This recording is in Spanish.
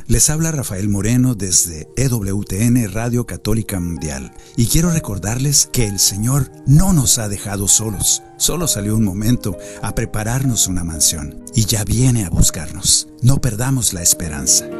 Les habla Rafael Moreno desde EWTN Radio Católica Mundial y quiero recordarles que el Señor no nos ha dejado solos. Solo salió un momento a prepararnos una mansión y ya viene a buscarnos. No perdamos la esperanza.